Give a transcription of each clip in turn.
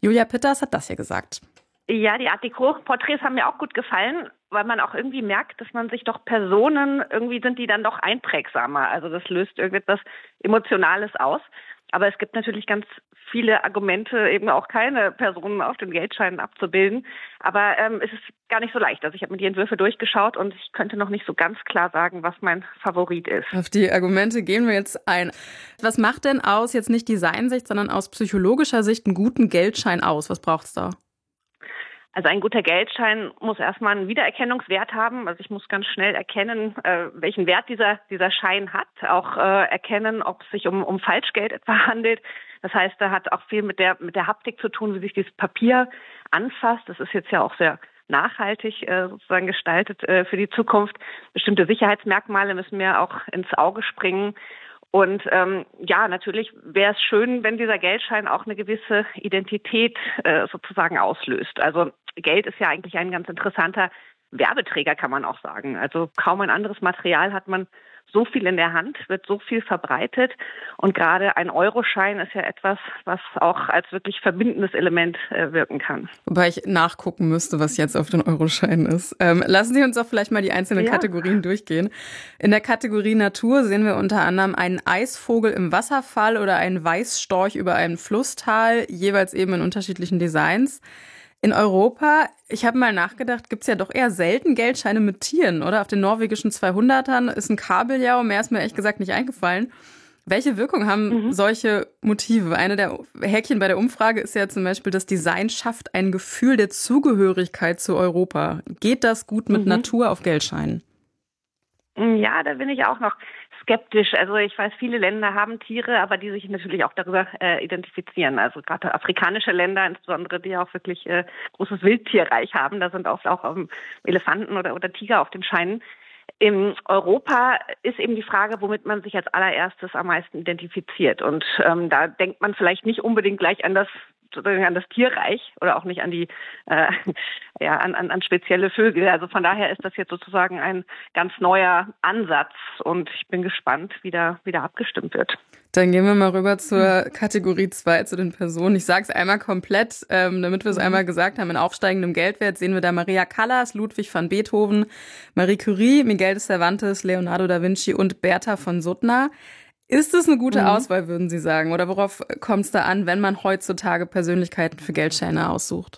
Julia Pitters hat das hier gesagt. Ja, die Art Deco-Porträts haben mir auch gut gefallen, weil man auch irgendwie merkt, dass man sich doch Personen, irgendwie sind die dann doch einprägsamer. Also das löst irgendetwas Emotionales aus. Aber es gibt natürlich ganz viele Argumente, eben auch keine Personen auf den Geldscheinen abzubilden. Aber es ist gar nicht so leicht. Also ich habe mir die Entwürfe durchgeschaut und ich könnte noch nicht so ganz klar sagen, was mein Favorit ist. Auf die Argumente gehen wir jetzt ein. Was macht denn aus, jetzt nicht Designsicht, sondern aus psychologischer Sicht einen guten Geldschein aus? Was braucht's da? Also ein guter Geldschein muss erstmal einen Wiedererkennungswert haben. Also ich muss ganz schnell erkennen, welchen Wert dieser Schein hat. Auch erkennen, ob es sich um Falschgeld etwa handelt. Das heißt, da hat auch viel mit der Haptik zu tun, wie sich dieses Papier anfasst. Das ist jetzt ja auch sehr nachhaltig sozusagen gestaltet für die Zukunft. Bestimmte Sicherheitsmerkmale müssen mir auch ins Auge springen. Und natürlich wäre es schön, wenn dieser Geldschein auch eine gewisse Identität sozusagen auslöst. Also Geld ist ja eigentlich ein ganz interessanter Werbeträger, kann man auch sagen. Also kaum ein anderes Material hat man so viel in der Hand, wird so viel verbreitet. Und gerade ein Euroschein ist ja etwas, was auch als wirklich verbindendes Element wirken kann. Wobei ich nachgucken müsste, was jetzt auf den Euroschein ist. Lassen Sie uns doch vielleicht mal die einzelnen Kategorien durchgehen. In der Kategorie Natur sehen wir unter anderem einen Eisvogel im Wasserfall oder einen Weißstorch über einem Flusstal, jeweils eben in unterschiedlichen Designs. In Europa, ich habe mal nachgedacht, gibt's ja doch eher selten Geldscheine mit Tieren, oder? Auf den norwegischen 200ern ist ein Kabeljau, mehr ist mir ehrlich gesagt nicht eingefallen. Welche Wirkung haben solche Motive? Eine der Häkchen bei der Umfrage ist ja zum Beispiel, das Design schafft ein Gefühl der Zugehörigkeit zu Europa. Geht das gut mit Natur auf Geldscheinen? Ja, da bin ich auch noch skeptisch. Also ich weiß, viele Länder haben Tiere, aber die sich natürlich auch darüber identifizieren. Also gerade afrikanische Länder, insbesondere die auch wirklich großes Wildtierreich haben, da sind auch Elefanten oder Tiger auf den Scheinen. In Europa ist eben die Frage, womit man sich als allererstes am meisten identifiziert. Und da denkt man vielleicht nicht unbedingt gleich an das Tierreich oder auch nicht an die an spezielle Vögel. Also von daher ist das jetzt sozusagen ein ganz neuer Ansatz und ich bin gespannt, wie da abgestimmt wird. Dann gehen wir mal rüber zur Kategorie 2, zu den Personen. Ich sage es einmal komplett, damit wir es einmal gesagt haben. In aufsteigendem Geldwert sehen wir da Maria Callas, Ludwig van Beethoven, Marie Curie, Miguel de Cervantes, Leonardo da Vinci und Bertha von Suttner. Ist es eine gute Auswahl, würden Sie sagen? Oder worauf kommt es da an, wenn man heutzutage Persönlichkeiten für Geldscheine aussucht?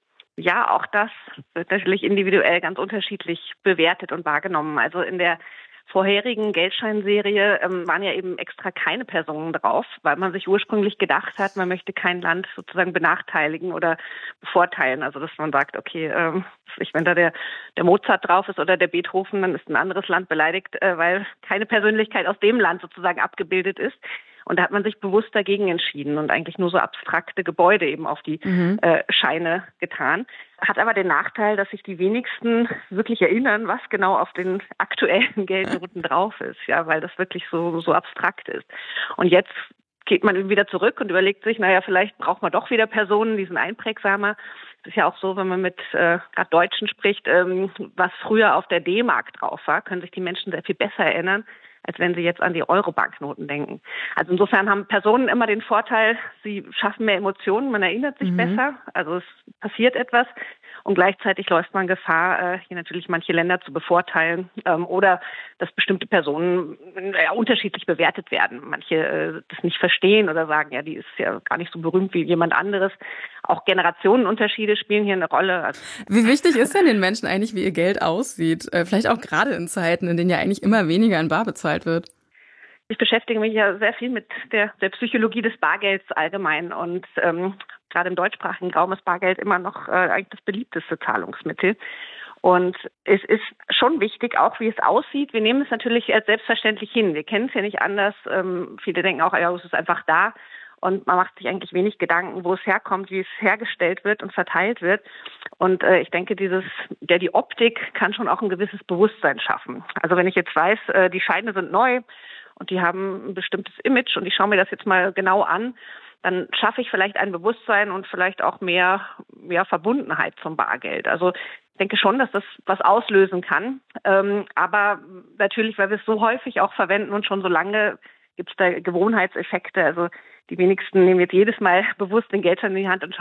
Ja, auch das wird natürlich individuell ganz unterschiedlich bewertet und wahrgenommen. Also in der vorherigen Geldscheinserie waren ja eben extra keine Personen drauf, weil man sich ursprünglich gedacht hat, man möchte kein Land sozusagen benachteiligen oder bevorteilen. Also dass man sagt, okay, wenn da der Mozart drauf ist oder der Beethoven, dann ist ein anderes Land beleidigt, weil keine Persönlichkeit aus dem Land sozusagen abgebildet ist. Und da hat man sich bewusst dagegen entschieden und eigentlich nur so abstrakte Gebäude eben auf die Scheine getan. Hat aber den Nachteil, dass sich die wenigsten wirklich erinnern, was genau auf den aktuellen Geldnoten drauf ist, ja, weil das wirklich so abstrakt ist. Und jetzt geht man wieder zurück und überlegt sich, vielleicht braucht man doch wieder Personen, die sind einprägsamer. Es ist ja auch so, wenn man mit gerade Deutschen spricht, was früher auf der D-Mark drauf war, können sich die Menschen sehr viel besser erinnern, als wenn sie jetzt an die Euro-Banknoten denken. Also insofern haben Personen immer den Vorteil, sie schaffen mehr Emotionen, man erinnert sich besser, also es passiert etwas und gleichzeitig läuft man Gefahr, hier natürlich manche Länder zu bevorteilen oder dass bestimmte Personen unterschiedlich bewertet werden. Manche das nicht verstehen oder sagen, ja, die ist ja gar nicht so berühmt wie jemand anderes. Auch Generationenunterschiede spielen hier eine Rolle. Also, wie wichtig ist denn den Menschen eigentlich, wie ihr Geld aussieht? Vielleicht auch gerade in Zeiten, in denen ja eigentlich immer weniger in bar bezahlt wird. Ich beschäftige mich ja sehr viel mit der Psychologie des Bargelds allgemein und gerade im deutschsprachigen Raum ist Bargeld immer noch eigentlich das beliebteste Zahlungsmittel. Und es ist schon wichtig, auch wie es aussieht. Wir nehmen es natürlich als selbstverständlich hin. Wir kennen es ja nicht anders. Viele denken auch, ja, es ist einfach da. Und man macht sich eigentlich wenig Gedanken, wo es herkommt, wie es hergestellt wird und verteilt wird. Und ich denke, die Optik kann schon auch ein gewisses Bewusstsein schaffen. Also wenn ich jetzt weiß, die Scheine sind neu und die haben ein bestimmtes Image und ich schaue mir das jetzt mal genau an, dann schaffe ich vielleicht ein Bewusstsein und vielleicht auch mehr Verbundenheit zum Bargeld. Also ich denke schon, dass das was auslösen kann. Aber natürlich, weil wir es so häufig auch verwenden und schon so lange, gibt es da Gewohnheitseffekte. Also die wenigsten nehmen jetzt jedes Mal bewusst den Geldschein in die Hand und